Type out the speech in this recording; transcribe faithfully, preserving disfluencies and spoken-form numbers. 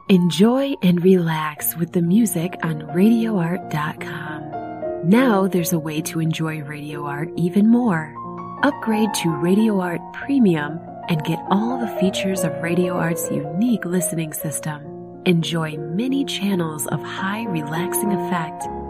Enjoy and relax with the music on radio art dot com. Now there's a way to enjoy Radio Art even more. Upgrade to Radio Art Premium and get all the features of Radio Art's unique listening system. Enjoy many channels of high relaxing effect